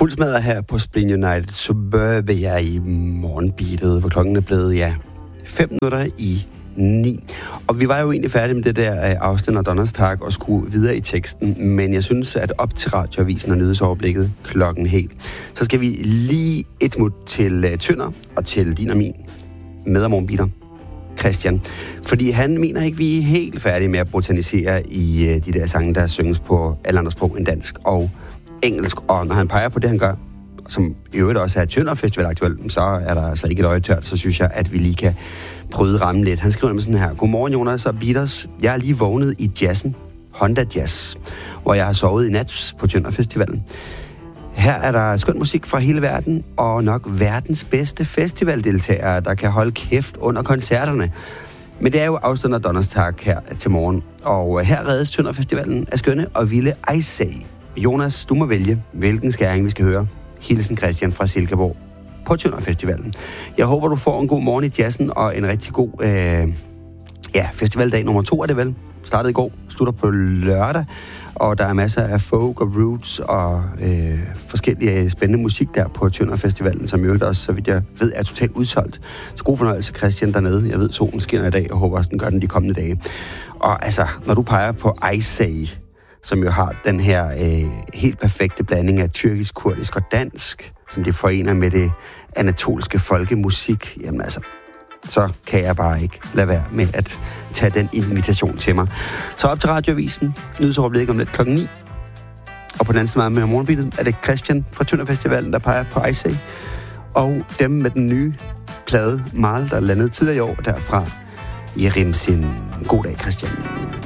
Fuld smadret her på Spleen United Suburbia i morgenbeatet, hvor klokken er blevet, 9:05. Og vi var jo egentlig færdige med det der afsnit af Donnerstag og skulle videre i teksten, men jeg synes, at op til radioavisen og nyhedsoverblikket klokken helt, så skal vi lige et smut til Tønder og til din og min med af morgenbeater, Christian. Fordi han mener ikke, vi er helt færdige med at botanisere i de der sange, der synges på alle andre sprog end dansk og engelsk. Og når han peger på det, han gør, som i øvrigt også er Tønder Festival aktuelt, så er der altså ikke et øje tørt, så synes jeg, at vi lige kan prøve ramme lidt. Han skriver nemlig sådan her: Godmorgen, Jonas og Beaters. Jeg er lige vågnet i jazzen, Honda Jazz, hvor jeg har sovet i nat på Tønder Festivalen. Her er der skøn musik fra hele verden, og nok verdens bedste festivaldeltagere, der kan holde kæft under koncerterne. Men det er jo afstående af Donnerstag her til morgen, og her reddes Tønder Festivalen af skønne og vilde Icesay. Jonas, du må vælge, hvilken skæring vi skal høre. Hilsen Christian fra Silkeborg på Tønder Festivalen. Jeg håber, du får en god morgen i jazzen og en rigtig god festivaldag nummer 2 er det vel. Startede i går, slutter på lørdag, og der er masser af folk og roots og forskellige spændende musik der på Tønder Festivalen, som jo også, så vidt jeg ved, er totalt udsolgt. Så god fornøjelse, Christian, dernede. Jeg ved, solen skinner i dag, og håber også, den gør den de kommende dage. Og altså, når du peger på Icesay, som jo har den her helt perfekte blanding af tyrkisk, kurdisk og dansk, som det forener med det anatolske folkemusik, jamen altså, så kan jeg bare ikke lade være med at tage den invitation til mig. Så op til radioavisen, nyhedsoverblikket om lidt klokken 9. Og på den anden side med morgenbeatet er det Christian fra Tønder Festivalen, der peger på Icesay. Og dem med den nye plade, Mal, der landede tidligere i år, derfra Yerimsin. God dag, Christian.